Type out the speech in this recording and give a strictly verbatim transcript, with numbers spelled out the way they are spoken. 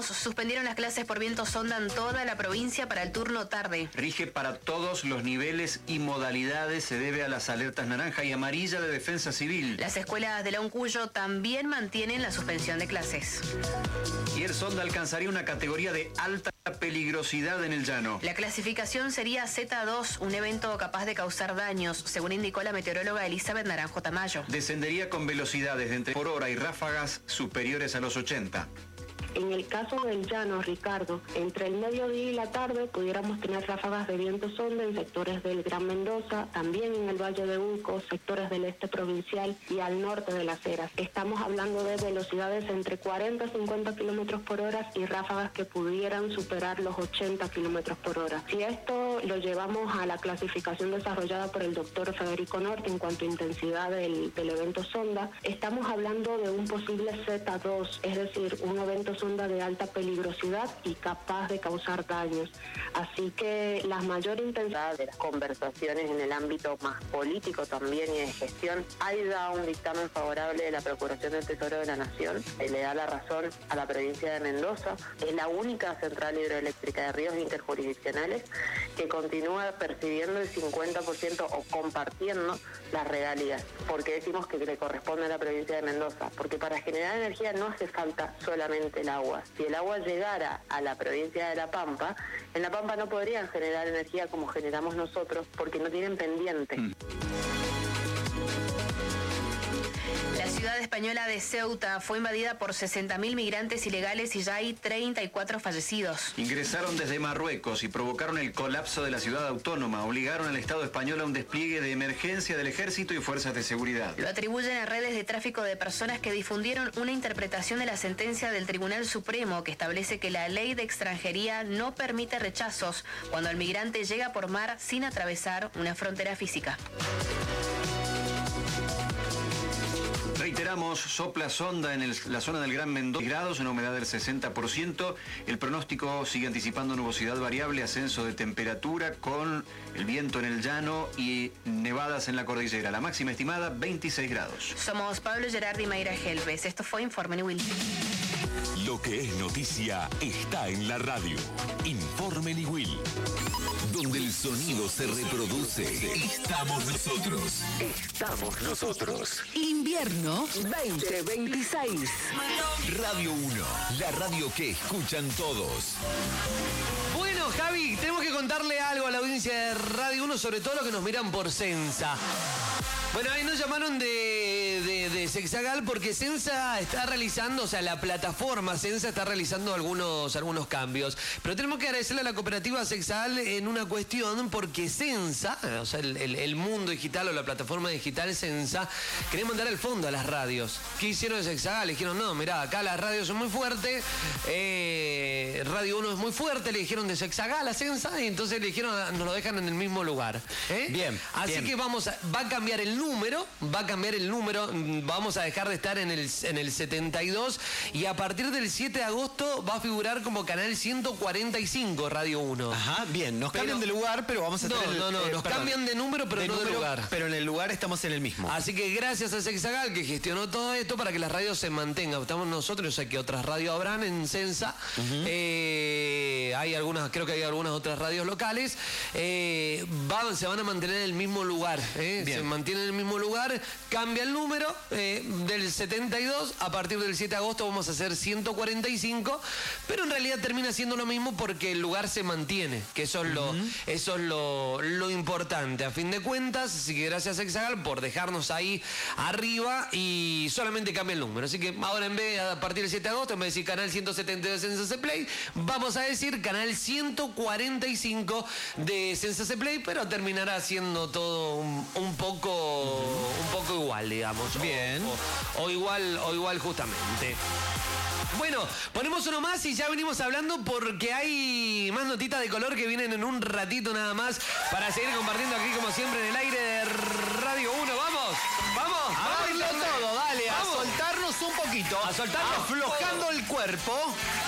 Caminos suspendieron las clases por viento sonda en toda la provincia para el turno tarde. Rige para todos los niveles y modalidades, se debe a las alertas naranja y amarilla de Defensa Civil. Las escuelas de León Cuyo también mantienen la suspensión de clases. Y el sonda alcanzaría una categoría de alta peligrosidad en el llano. La clasificación sería Z dos, un evento capaz de causar daños, según indicó la meteoróloga Elizabeth Naranjo Tamayo. Descendería con velocidades de entre por hora y ráfagas superiores a los ochenta. En el caso del llano, Ricardo, entre el mediodía y la tarde pudiéramos tener ráfagas de viento sonda en sectores del Gran Mendoza, también en el Valle de Uco, sectores del este provincial y al norte de Las Heras. Estamos hablando de velocidades entre cuarenta a cincuenta kilómetros por hora y ráfagas que pudieran superar los ochenta kilómetros por hora. Si esto lo llevamos a la clasificación desarrollada por el doctor Federico Norte en cuanto a intensidad del, del evento sonda, estamos hablando de un posible Z dos, es decir, un evento sonda de alta peligrosidad y capaz de causar daños. Así que la mayor intensidad de las conversaciones en el ámbito más político también y de gestión, hay ya un dictamen favorable de la Procuración del Tesoro de la Nación, que le da la razón a la provincia de Mendoza. Es la única central hidroeléctrica de ríos interjurisdiccionales que continúa percibiendo el cincuenta por ciento o compartiendo las regalías. ¿Por qué decimos que le corresponde a la provincia de Mendoza? Porque para generar energía no hace falta solamente el agua. Si el agua llegara a la provincia de La Pampa, en La Pampa no podrían generar energía como generamos nosotros porque no tienen pendiente. Mm. La ciudad española de Ceuta fue invadida por sesenta mil migrantes ilegales y ya hay treinta y cuatro fallecidos. Ingresaron desde Marruecos y provocaron el colapso de la ciudad autónoma. Obligaron al Estado español a un despliegue de emergencia del ejército y fuerzas de seguridad. Lo atribuyen a redes de tráfico de personas que difundieron una interpretación de la sentencia del Tribunal Supremo que establece que la ley de extranjería no permite rechazos cuando el migrante llega por mar sin atravesar una frontera física. Reiteramos, sopla sonda en el, la zona del Gran Mendoza, grados, una humedad del sesenta por ciento. El pronóstico sigue anticipando nubosidad variable, ascenso de temperatura con el viento en el llano y nevadas en la cordillera. La máxima estimada, veintiséis grados. Somos Pablo Gerardi y Mayra Helves. Esto fue Informe Niwil. Lo que es noticia está en la radio. Informe Niwil. Donde el sonido se reproduce, estamos nosotros. Estamos nosotros. Invierno veinte veintiséis. Radio uno, la radio que escuchan todos. Bueno, Javi, tenemos que contarle algo a la audiencia de Radio uno, sobre todo los que nos miran por Sensa. Bueno, ahí nos llamaron de, de, de Sexagal porque Sensa está realizando, o sea, la plataforma Sensa está realizando algunos, algunos cambios. Pero tenemos que agradecerle a la cooperativa Sexagal en una cuestión porque Sensa, o sea, el, el, el mundo digital o la plataforma digital Sensa, quería mandar al fondo a las radios. ¿Qué hicieron de Sexagal? Le dijeron, no, mirá, acá las radios son muy fuertes, eh, Radio uno es muy fuerte, le dijeron de Sexagal a Sensa y entonces le dijeron, nos lo dejan en el mismo lugar. ¿eh? Bien. Así bien. que vamos a, va a cambiar el número, va a cambiar el número, vamos a dejar de estar en el, en el setenta y dos y a partir del siete de agosto va a figurar como canal ciento cuarenta y cinco Radio uno. Ajá, bien, nos Pero, cambian de lugar, pero vamos a no, estar en el, no, no, eh, nos perdón, cambian de número, pero de no número, de lugar. Pero en el lugar estamos en el mismo. Así que gracias a Sexagal que gestionó todo esto para que las radios se mantengan. Estamos nosotros, o sea que otras radios habrán en Sensa. Uh-huh. eh, hay algunas, creo que hay algunas otras radios locales. Eh, van, se van a mantener en el mismo lugar. Eh, se mantienen en el mismo lugar. Cambia el número eh, del setenta y dos. A partir del siete de agosto vamos a hacer ciento cuarenta y cinco. Pero en realidad termina siendo lo mismo porque el lugar se mantiene. Que eso es, uh-huh. lo, eso es lo, lo importante. A fin de cuentas, así que gracias a Sexagal por dejarnos ahí arriba y solamente cambia el número. Así que ahora en vez, a partir del siete de agosto, en vez de decir canal ciento setenta y dos de Sensa Play, vamos a decir canal ciento cuarenta y cinco de Sensa Play, pero terminará siendo todo un, un poco uh-huh. un poco igual, digamos. Bien. O, o, o igual, o igual justamente. Bueno, ponemos uno más y ya venimos hablando porque hay más notitas de color que vienen en un ratito nada más para seguir compartiendo aquí como siempre en el aire de Radio uno. ¡Vamos! ¡Vamos! A darlo todo, dale, ¡vamos! A soltarnos un poquito. A soltarnos. Aflojando el cuerpo.